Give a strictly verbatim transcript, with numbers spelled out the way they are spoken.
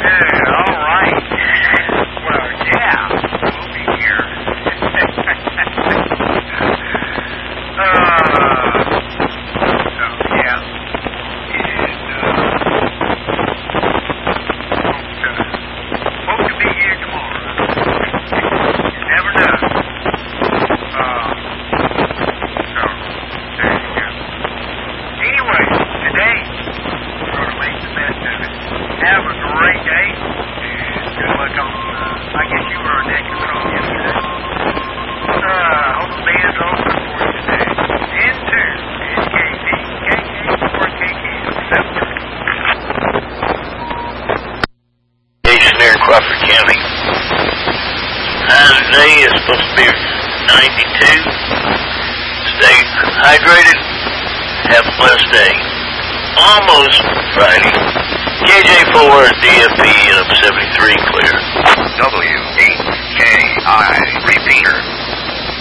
Today is supposed to be ninety-two. Stay hydrated. Have a blessed day. Almost Friday. K J four, D F P, and I'm seventy-three clear.